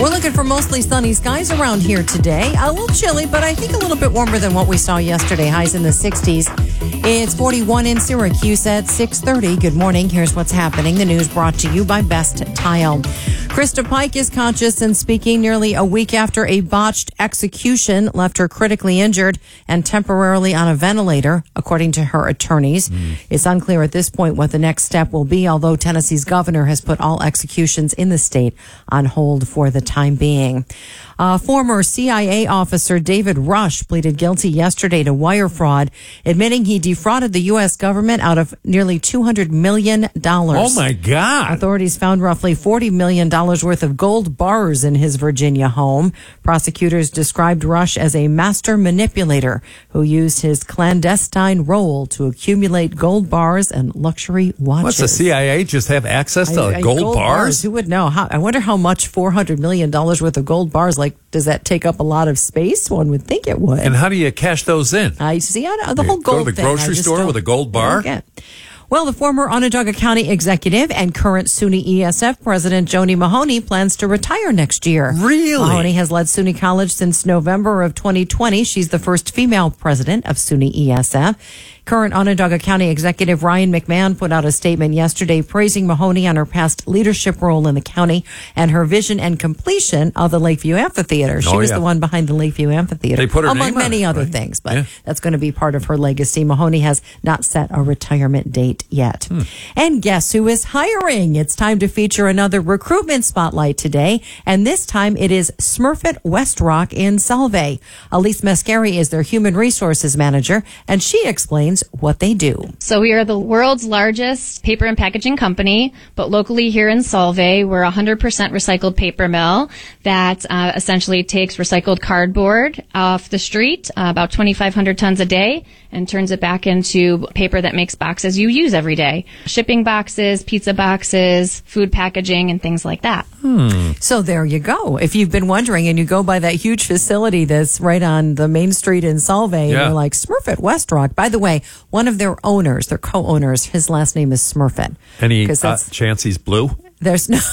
We're looking for mostly sunny skies around here today. A little chilly, but I think a little bit warmer than what we saw yesterday. Highs in the 60s. It's 41 in Syracuse at 6:30. Good morning. Here's what's happening. The news brought to you by Best Tile. Krista Pike is conscious and speaking nearly a week after a botched execution left her critically injured and temporarily on a ventilator, according to her attorneys. It's unclear at this point what the next step will be, although Tennessee's governor has put all executions in the state on hold for the time being. Former CIA officer David Rush pleaded guilty yesterday to wire fraud, admitting he defrauded the U.S. government out of nearly $200 million. Oh, my God. Authorities found roughly $40 million worth of gold bars in his Virginia home. Prosecutors described Rush as a master manipulator who used his clandestine role to accumulate gold bars and luxury watches. What's the CIA just have access to gold bars? Who would know? I wonder how much $400 million worth of gold bars, like, does that take up a lot of space? One would think it would. And how do you cash those in? I see the whole gold thing. Go to the grocery store with a gold bar? Well, the former Onondaga County executive and current SUNY ESF president Joni Mahoney plans to retire next year. Really? Mahoney has led SUNY College since November of 2020. She's the first female president of SUNY ESF. Current Onondaga County Executive Ryan McMahon put out a statement yesterday praising Mahoney on her past leadership role in the county and her vision and completion of the Lakeview Amphitheater. She was the one behind the Lakeview Amphitheater. They put her among name on many it, other right? things, but that's going to be part of her legacy. Mahoney has not set a retirement date yet. And guess who is hiring? It's time to feature another recruitment spotlight today, and this time it is Smurfit Westrock in Solvay. Elise Mascari is their human resources manager, and she explains what they do. So we are the world's largest paper and packaging company, but locally here in Solvay, we're a 100% recycled paper mill that essentially takes recycled cardboard off the street, about 2,500 tons a day, and turns it back into paper that makes boxes you use every day. Shipping boxes, pizza boxes, food packaging, and things like that. So there you go. If you've been wondering and you go by that huge facility that's right on the main street in Solvay, and you're like, Smurfit Westrock. By the way, one of their owners, their co-owners, his last name is Smurfit. Any chance he's blue? There's no,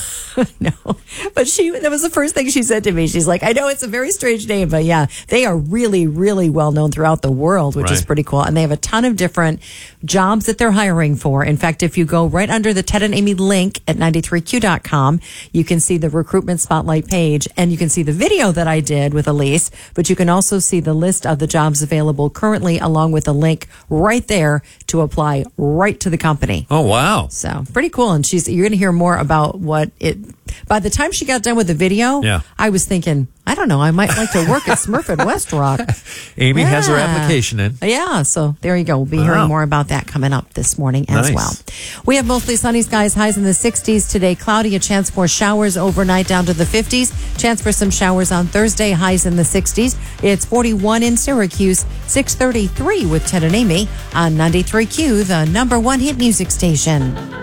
but that was the first thing she said to me. She's like, I know it's a very strange name, but yeah, they are really, really well known throughout the world, which is pretty cool. And they have a ton of different jobs that they're hiring for. In fact, if you go right under the Ted and Amy link at 93Q.com, you can see the recruitment spotlight page and you can see the video that I did with Elise, but you can also see the list of the jobs available currently along with a link right there to apply right to the company. Oh, wow. So pretty cool. And you're going to hear more about by the time she got done with the video, I was thinking, I don't know, I might like to work at Smurfit Westrock. Amy has her application in. Yeah, so there you go. We'll be hearing more about that coming up this morning as well. We have mostly sunny skies, highs in the 60s today. Cloudy, a chance for showers overnight down to the 50s. Chance for some showers on Thursday, highs in the 60s. It's 41 in Syracuse, 6:33 with Ted and Amy on 93Q, the #1 hit music station.